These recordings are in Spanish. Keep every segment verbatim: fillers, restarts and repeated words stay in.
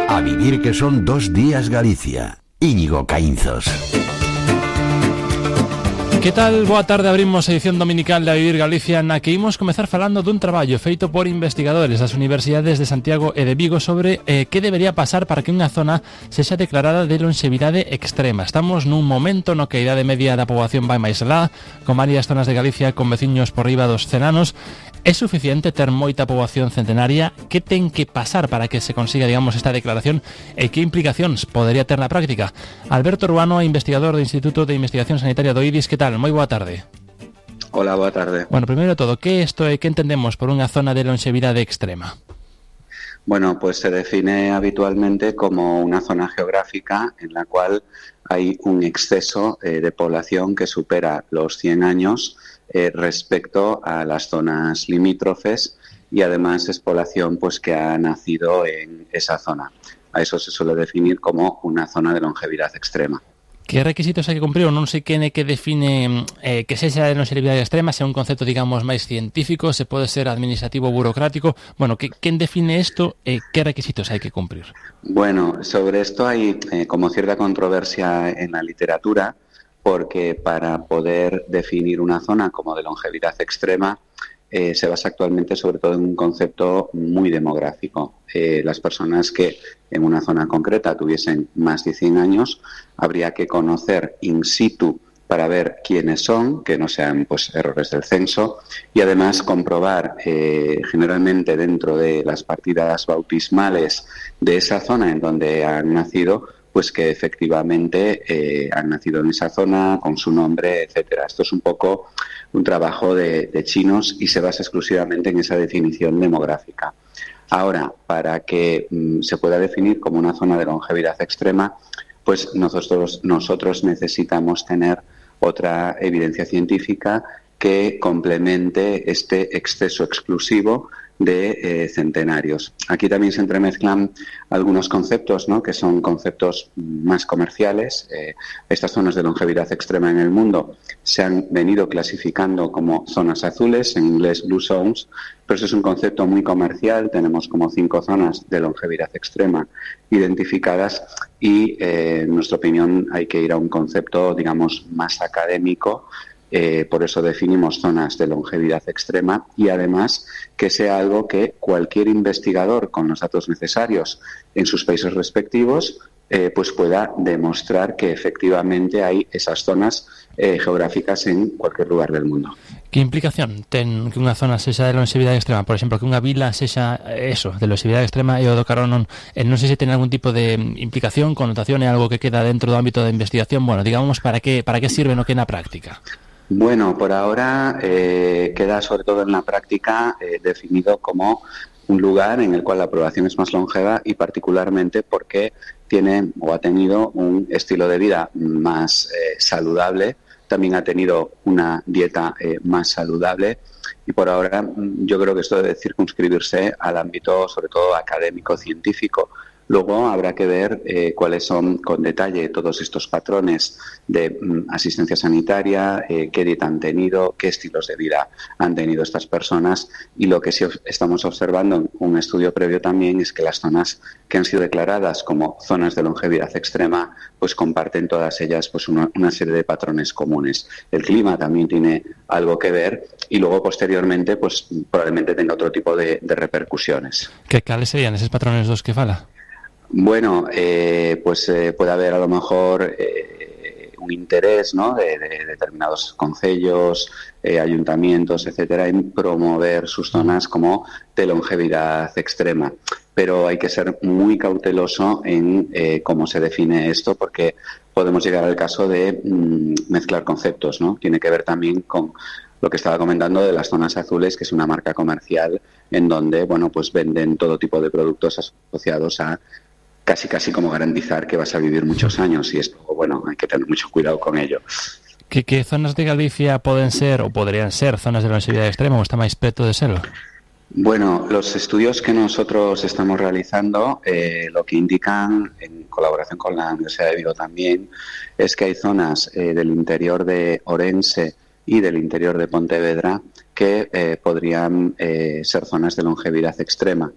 A vivir que son dos días Galicia. Íñigo Caínzos. Que tal? Boa tarde, abrimos a edición dominical de A Vivir Galicia, na que imos comezar falando dun traballo feito por investigadores das universidades de Santiago e de Vigo sobre eh, que debería pasar para que unha zona sexa declarada de lonxevidade extrema. Estamos nun momento no que a idade media da poboación vai máis alá, con varias zonas de Galicia con veciños por riba dos cen anos. É suficiente ter moita poboación centenaria? Que ten que pasar para que se consiga, digamos, esta declaración e que implicacións podería ter na práctica? Alberto Ruano, investigador do Instituto de Investigación Sanitaria do I D I S, que tal? Moi boa tarde. Hola, boa tarde. Bueno, primeiro de todo, que isto é que entendemos por unha zona de lonxevidade extrema? Bueno, pues se define habitualmente como una zona geográfica en la cual hay un exceso eh, de población que supera los cien años eh, respecto a las zonas limítrofes y además es población pues que ha nacido en esa zona. A eso se suele definir como una zona de longevidad extrema. Que requisitos hai que cumprir? Non sei quen é que define eh, que sexa de longevidade extrema, se é un concepto, digamos, máis científico, se pode ser administrativo, burocrático. Bueno, que, quen define isto e eh, que requisitos hai que cumprir? Bueno, sobre esto hay eh, como cierta controversia en la literatura, porque para poder definir una zona como de longevidad extrema eh, se basa actualmente sobre todo en un concepto muy demográfico. Eh, las personas que en una zona concreta tuviesen más de cien años, habría que conocer in situ para ver quiénes son, que no sean pues errores del censo, y además comprobar eh, generalmente dentro de las partidas bautismales de esa zona en donde han nacido, pues que efectivamente eh, han nacido en esa zona con su nombre, etcétera. Esto es un poco un trabajo de, de chinos y se basa exclusivamente en esa definición demográfica. Ahora, para que mm, se pueda definir como una zona de longevidad extrema, pues nosotros, nosotros necesitamos tener otra evidencia científica que complemente este exceso exclusivo de eh, centenarios. Aquí también se entremezclan algunos conceptos, ¿no?, que son conceptos más comerciales. Eh, estas zonas de longevidad extrema en el mundo se han venido clasificando como zonas azules, en inglés blue zones, pero eso es un concepto muy comercial. Tenemos como cinco zonas de longevidad extrema identificadas y, eh, en nuestra opinión, hay que ir a un concepto, digamos, más académico. Eh, por eso definimos zonas de longevidad extrema y además que sea algo que cualquier investigador con los datos necesarios en sus países respectivos eh, pues pueda demostrar que efectivamente hay esas zonas eh, geográficas en cualquier lugar del mundo. Que implicación ten que unha zona sexa de longevidade extrema? Por exemplo, que unha vila sexa eso, de longevidade extrema e o do carón non, eh, non sei se ten algún tipo de implicación, connotación, é algo que queda dentro do ámbito da investigación. Bueno, digamos, para que, para que sirve no que na práctica? Bueno, por ahora eh, queda sobre todo en la práctica eh, definido como un lugar en el cual la población es más longeva y particularmente porque tiene o ha tenido un estilo de vida más eh, saludable, también ha tenido una dieta eh, más saludable y por ahora yo creo que esto debe circunscribirse al ámbito sobre todo académico, científico. Luego habrá que ver eh, cuáles son con detalle todos estos patrones de mm, asistencia sanitaria, eh, qué dieta han tenido, qué estilos de vida han tenido estas personas y lo que sí estamos observando en un estudio previo también es que las zonas que han sido declaradas como zonas de longevidad extrema pues comparten todas ellas pues una, una serie de patrones comunes. El clima también tiene algo que ver y luego posteriormente pues probablemente tenga otro tipo de, de repercusiones. Que cales serían esos patrones dos que fala? Bueno, eh, pues eh, puede haber a lo mejor eh, un interés, ¿no?, de, de determinados concellos, eh, ayuntamientos, etcétera, en promover sus zonas como de longevidad extrema. Pero hay que ser muy cauteloso en eh, cómo se define esto, porque podemos llegar al caso de mmm, mezclar conceptos, ¿no? Tiene que ver también con lo que estaba comentando de las zonas azules, que es una marca comercial en donde, bueno, pues venden todo tipo de productos asociados a casi casi como garantizar que vas a vivir muchos años y esto, bueno, hay que tener mucho cuidado con ello. Que, que zonas de Galicia poden ser ou podrían ser zonas de longevidade extrema ou está máis preto de serlo? Bueno, los estudios que nosotros estamos realizando eh, lo que indican, en colaboración con la Universidad de Vigo también, es que hay zonas eh, del interior de Orense y del interior de Pontevedra que eh, podrían eh, ser zonas de longevidad extrema.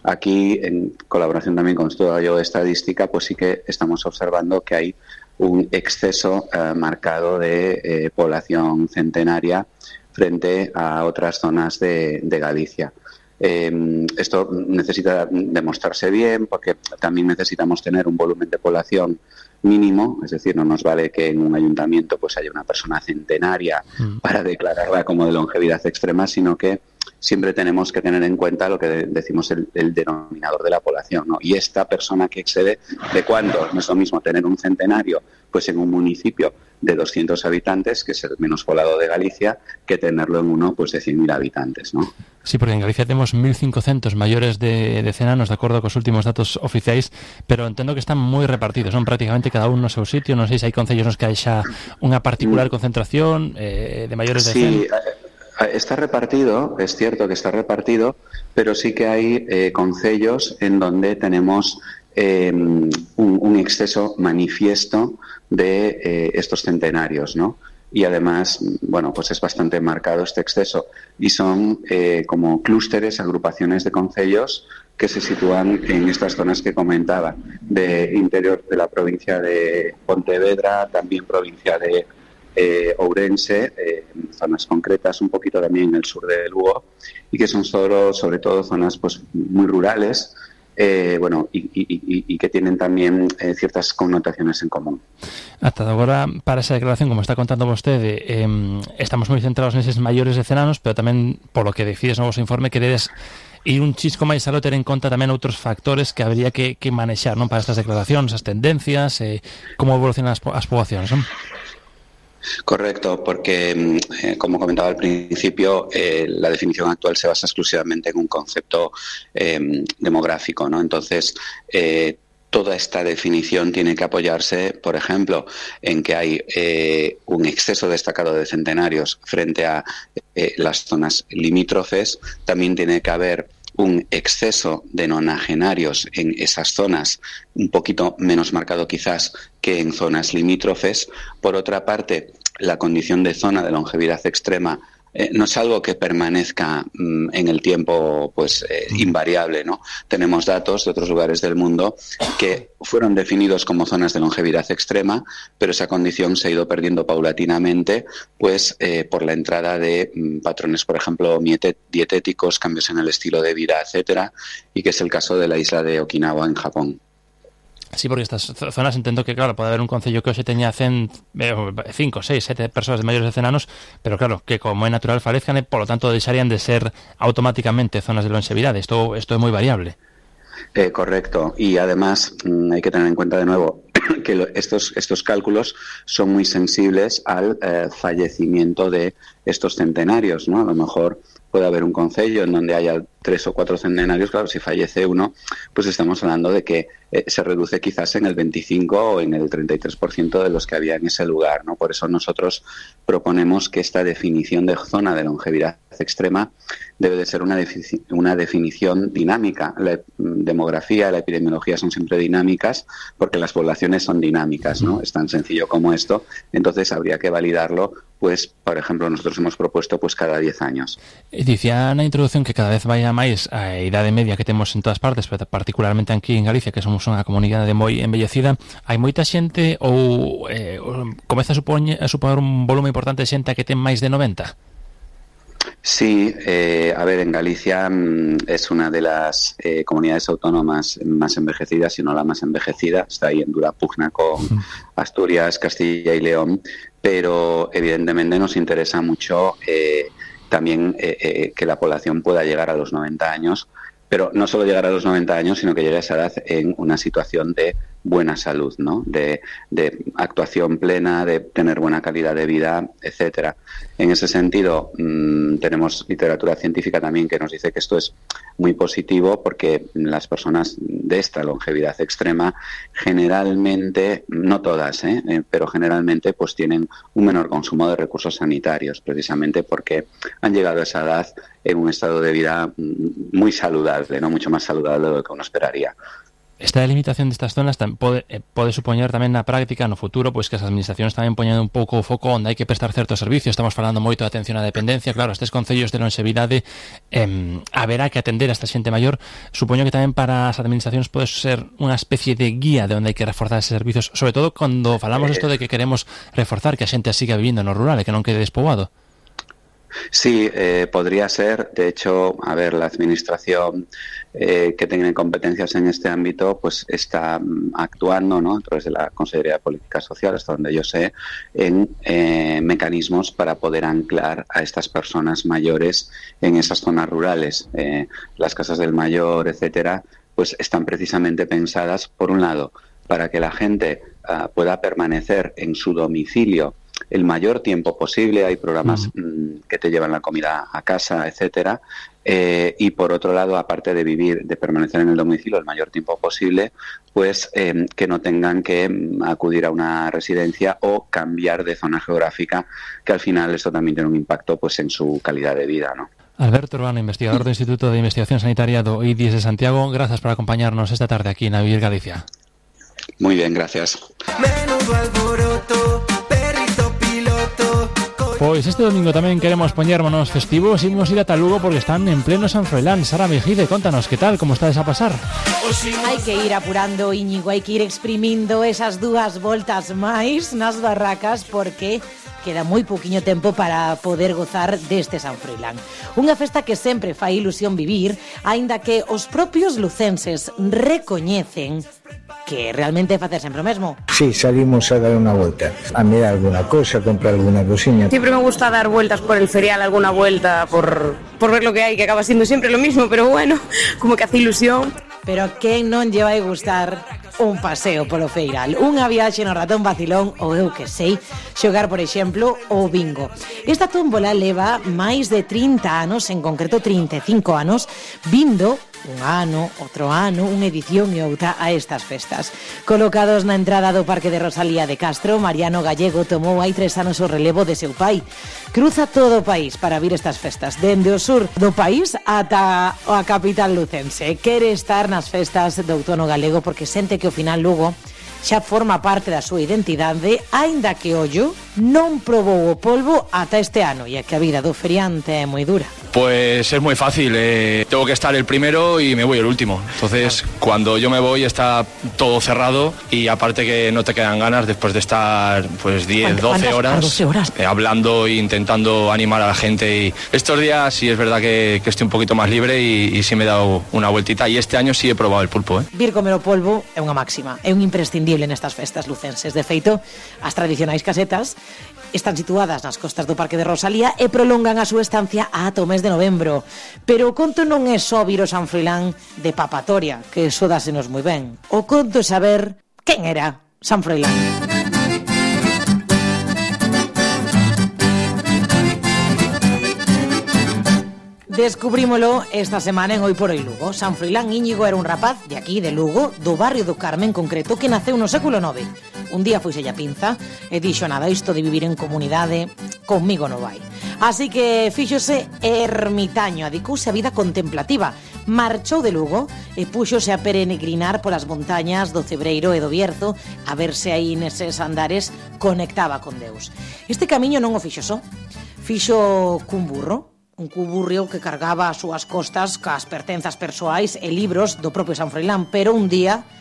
Aquí, en colaboración también con Estudio Estadística, pues sí que estamos observando que hay un exceso eh, marcado de eh, población centenaria frente a otras zonas de, de Galicia. Eh, esto necesita demostrarse bien porque también necesitamos tener un volumen de población mínimo, es decir, no nos vale que en un ayuntamiento pues haya una persona centenaria mm. para declararla como de longevidad extrema, sino que siempre tenemos que tener en cuenta lo que decimos el, el denominador de la población, ¿no? Y esta persona que excede, ¿de cuánto? No es lo mismo tener un centenario pues en un municipio de doscientos habitantes, que es el menos poblado de Galicia, que tenerlo en uno pues de cien mil habitantes, ¿no? Sí, porque en Galicia tenemos mil quinientos mayores de, de cenanos, de acuerdo con los últimos datos oficiales, pero entiendo que están muy repartidos, son prácticamente cada uno en su sitio. No sé si hay concellos nos que haya una particular concentración eh, de mayores de sí, cien. Está repartido, es cierto que está repartido, pero sí que hay eh, concellos en donde tenemos eh, un, un exceso manifiesto de eh, estos centenarios, ¿no? Y además, bueno, pues es bastante marcado este exceso. Y son eh, como clústeres, agrupaciones de concellos que se sitúan en estas zonas que comentaba, de interior de la provincia de Pontevedra, también provincia de eh, Ourense, eh, zonas concretas, un poquito también en el sur de Lugo, y que son solo, sobre todo zonas pues muy rurales, Eh, bueno, y, y, y, y que tienen también eh, ciertas connotaciones en común. Hasta agora, para esa declaración, como está contando usted, eh, estamos moi centrados neses maiores de cenanos, pero tamén, polo que decides no vos informe, queredes ir un chisco máis aló, ter en conta tamén outros factores que habría que, que manexar, non, para estas declaracións, as tendencias, eh, como evolucionan as, as poboacións, non? Correcto, porque, eh, como comentaba al principio, eh, la definición actual se basa exclusivamente en un concepto eh, demográfico, ¿no? Entonces, eh, toda esta definición tiene que apoyarse, por ejemplo, en que hay eh, un exceso destacado de centenarios frente a eh, las zonas limítrofes. También tiene que haber un exceso de nonagenarios en esas zonas, un poquito menos marcado quizás que en zonas limítrofes. Por otra parte, la condición de zona de longevidad extrema eh, no es algo que permanezca mmm, en el tiempo pues eh, invariable, ¿no? Tenemos datos de otros lugares del mundo que fueron definidos como zonas de longevidad extrema, pero esa condición se ha ido perdiendo paulatinamente pues eh, por la entrada de mmm, patrones, por ejemplo, dietéticos, cambios en el estilo de vida, etcétera, y que es el caso de la isla de Okinawa en Japón. Sí, porque estas zonas entendo que, claro, pode haber un concello que hoxe teña cinco, seis, sete persoas de maiores de cenanos, pero claro, que como é natural falezcan e, polo tanto, deixarían de ser automáticamente zonas de longevidade. Isto, isto é moi variable. Eh, correcto. Y además mmm, hay que tener en cuenta de nuevo que lo, estos, estos cálculos son muy sensibles al eh, fallecimiento de estos centenarios, ¿no? A lo mejor puede haber un concello en donde haya tres o cuatro centenarios, claro, si fallece uno, pues estamos hablando de que eh, se reduce quizás en el veinticinco o en el treinta y tres por ciento de los que había en ese lugar, ¿no? Por eso nosotros proponemos que esta definición de zona de longevidad extrema debe de ser una, defi- una definición dinámica. La demografía, la epidemiología son siempre dinámicas porque las poblaciones son dinámicas, ¿no? Es tan sencillo como esto. Entonces habría que validarlo, pues, por ejemplo, nosotros hemos propuesto pues cada diez años. Dicía na introducción que cada vez vaya máis a idade media que temos en todas partes, pero particularmente aquí en Galicia, que somos unha comunidade moi envellecida. Hai moita xente ou eh, comeza a, supoñe, a suponer un volume importante de xente que ten máis de noventa? Sí, eh, a ver, en Galicia mmm, es una de las eh, comunidades autónomas más envejecidas, si no la más envejecida. Está ahí en dura pugna con Asturias, Castilla y León, pero evidentemente nos interesa mucho eh, también eh, eh, que la población pueda llegar a los noventa años, pero no solo llegar a los noventa años, sino que llegue a esa edad en una situación de buena salud, ¿no? De, de actuación plena, de tener buena calidad de vida, etcétera. En ese sentido, mmm, tenemos literatura científica también que nos dice que esto es muy positivo porque las personas de esta longevidad extrema generalmente, no todas, ¿eh? Eh, pero generalmente pues tienen un menor consumo de recursos sanitarios, precisamente porque han llegado a esa edad en un estado de vida muy saludable, no mucho más saludable de lo que uno esperaría. Esta delimitación destas zonas pode, pode supoñer tamén na práctica, no futuro, pois que as administracións tamén poñen un pouco o foco onde hai que prestar certos servicios. Estamos falando moito de atención á dependencia, claro, estes concellos de longevidade eh, haberá que atender a esta xente maior. Supoño que tamén para as administracións pode ser unha especie de guía de onde hai que reforzar eses servicios, sobre todo cando falamos isto de que queremos reforzar que a xente siga vivindo no rural e que non quede despoboado. Sí, eh, podría ser. De hecho, a ver, la administración eh, que tiene competencias en este ámbito, pues está mm, actuando, ¿no?, a través de la Consejería de Políticas Sociales, hasta donde yo sé, en eh, mecanismos para poder anclar a estas personas mayores en esas zonas rurales. Eh, las casas del mayor, etcétera, pues están precisamente pensadas, por un lado, para que la gente uh, pueda permanecer en su domicilio el mayor tiempo posible. Hay programas mm, que te llevan la comida a casa, etcétera, eh, y por otro lado, aparte de vivir, de permanecer en el domicilio el mayor tiempo posible, pues eh, que no tengan que mm, acudir a una residencia o cambiar de zona geográfica, que al final esto también tiene un impacto pues en su calidad de vida, ¿no? Alberto Urbano, investigador do Instituto de Investigación Sanitaria do I D I S de Santiago, gracias por acompañarnos esta tarde aquí en A Vivir Galicia. Muy bien, gracias. Menudo alboroto, perrito piloto. Pois este domingo tamén queremos poñérmonos festivos e imos ir ata Lugo porque están en pleno San Froilán. Sara Mejide, contanos, que tal, como estades a pasar? Hai que ir apurando, Íñigo, hai que ir exprimindo esas dúas voltas máis nas barracas porque queda moi pouquiño tempo para poder gozar deste San Froilán. Unha festa que sempre fai ilusión vivir, aínda que os propios lucenses recoñecen que realmente é facer sempre o mesmo. Sí, salimos a dar una vuelta, a mirar alguna cosa, comprar alguna cosilla. Siempre me gusta dar vueltas por el ferial, alguna vuelta por, por ver lo que hay, que acaba siendo siempre lo mismo, pero bueno, como que hace ilusión. Pero a quen non lle vai gustar un paseo polo feiral, unha viaxe no ratón vacilón ou eu que sei, xogar, por exemplo, o bingo. Esta tómbola leva máis de trinta anos, en concreto trinta e cinco anos, vindo un ano, outro ano, unha edición e outra a estas festas. Colocados na entrada do Parque de Rosalía de Castro, Mariano Gallego tomou hai tres anos o relevo de seu pai. Cruza todo o país para vir estas festas, dende o sur do país ata a capital lucense. Quere estar nas festas do outono galego porque sente que ao final Lugo xa forma parte da súa identidade, aínda que ollo non probou o polvo ata este ano, e é que a vida do feriante é moi dura. Pues es muy fácil, eh, tengo que estar el primero y me voy el último. Entonces, claro, cuando yo me voy está todo cerrado y aparte que no te quedan ganas después de estar pues diez, doce horas, horas? Eh, hablando e intentando animar a la gente. Y estos días sí es verdad que, que estoy un poquito más libre y, y sí me he dado una vueltita y este año sí he probado el pulpo. ¿eh? Vir comer o polvo é unha máxima, é un imprescindible nestas festas lucenses. De feito, as tradicionais casetas están situadas nas costas do Parque de Rosalía e prolongan a súa estancia ata o mes de novembro. Pero o conto non é só vir o San Froilán de papatoria, que eso dásenos moi ben. O conto é saber quen era San Froilán. Descubrímolo esta semana en Hoy por Hoy Lugo. San Froilán Íñigo era un rapaz de aquí, de Lugo, do barrio do Carme en concreto, que naceu no século nove. Un día foise a pinza e dixo nada, isto de vivir en comunidade conmigo non vai. Así que fíxose ermitaño, adicouse a vida contemplativa. Marchou de Lugo e púxose a peregrinar polas montañas do Cebreiro e do Bierzo a ver se aí neses andares conectaba con Deus. Este camiño non o fixo só, fixo cun burro, un cuburrio que cargaba as súas costas cas pertenzas persoais e libros do propio San Froilán, pero un día